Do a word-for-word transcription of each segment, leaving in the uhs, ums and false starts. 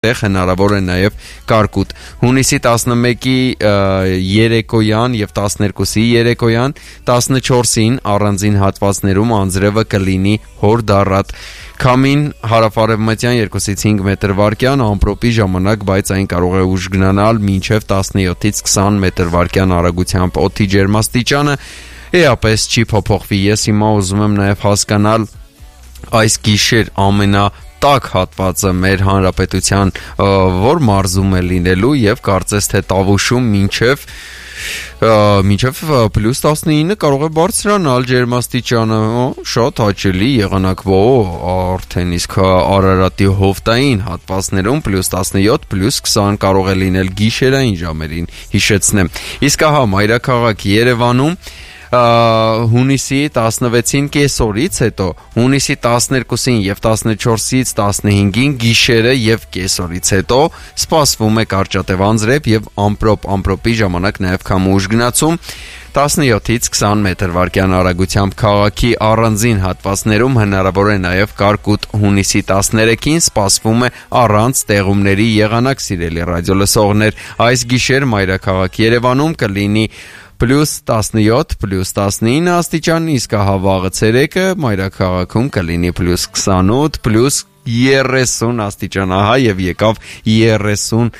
տեղ հնարավոր է նաև կարկուտ։ Հունիսի տասնմեկի երեկոյան եւ տասներկուսի երեկոյան, տասնչորսին առանձին հատվածներում անձրևը կլինի հորդառատ։ Քամին հարավարևմտյան երկուսից հինգ մետր վարկյան ամպրոպի ժամանակ, բայց այն կարող է ուժ գնանալ մինչև տասնյոթից քսան մետր վարկյան արագությամբ։ Օդի ջերմաստիճանը էապես չի փոփոխվի։ Ես հիմա ուզում եմ նաև հասկանալ այս գիշեր ամենա տաք հատվածը մեր հանրապետության որ մարզում է լինելու եւ կարծես թե Տավուշում մինչեւ մինչեւ պլյուս տասնինը կարող է բարձրանալ ջերմաստիճանը, շատ հաճելի եղանակով, արդեն իսկ Արարատի հովտային հատվածներում պլյուս տասնյոթ, պլյուս քսան կարող է լինել գիշերային ժամերին, հիշեցնեմ։ Իսկ ահա մայրաքաղաք Երևանում հունիսի տասնվեցին կեսօրից հետո, հունիսի տասներկուսին եւ տասնչորսից տասնհինգին գիշերը եւ կեսօրից հետո սպասվում է կարճատև անձրև եւ ամպրոպ ամպրոպի ժամանակ նաեւ քամուշ գնացում տասնյոթից քսան մետր վարկյան արագությամբ քաղաքի առանձին հատվածներում հնարավոր է նաեւ կարկուտ հունիսի տասներեքին սպասվում է առանց տեղումների եղանակ սիրելի ռադիոլսողներ այս գիշեր մայրաքաղաք Երևանում կլինի պլյուս տասնյոթ, պլյուս տասնինը աստիճան, իսկ ահա վաղը ցերեկը մայրաքաղաքում կլինի պլյուս քսանութ, պլյուս երեսուն աստիճան, ահա եւ եկավ երեսուն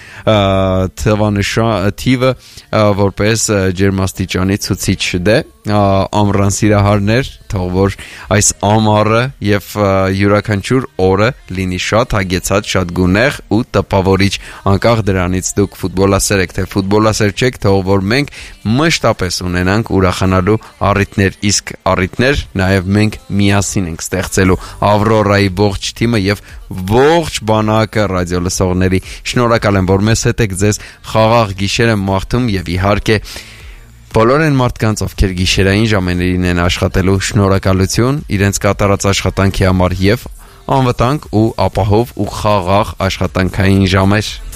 թվանշանը որպես ջերմաստիճանի ցուցիչ դե ամռան սիրահարներ, թող որ այս ամառը եւ յուրաքանչյուր օրը լինի շատ հագեցած, շատ գունեղ ու տպավորիչ, անկախ դրանից դուք ֆուտբոլասեր եք թե ֆուտբոլասեր չեք, թող որ մենք մշտապես ունենանք ուրախանալու առիթներ, իսկ առիթներ նաեւ մենք միասին ենք ստեղծելու Ավրորայի ողջ թիմը եւ ողջ բանակը ռադիոլսողների։ Շնորհակալ եմ, որ մեզ հետ եք, ձեզ խաղաղ գիշեր եմ մաղթում եւ իհարկե բոլոր այն մարդկանց, ովքեր գիշերային ժամերին են աշխատելու, շնորհակալություն իրենց կատարած աշխատանքի համար եւ անվտանգ ու ապահով ու խաղաղ աշխատանքային ժամեր։